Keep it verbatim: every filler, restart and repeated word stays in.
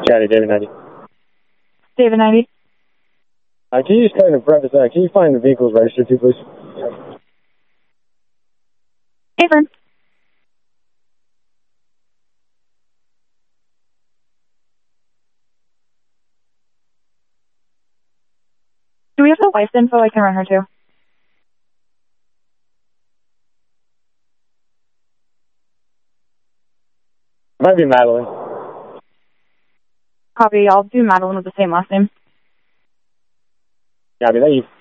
Got it, David ninety. David ninety. Uh, can you just kind of preface that? Can you find the vehicles registered to, please? Affirm. Do we have the wife's info? I can run her too. It might be Madeline. Copy. I'll do Madeline with the same last name. Copy, thank you.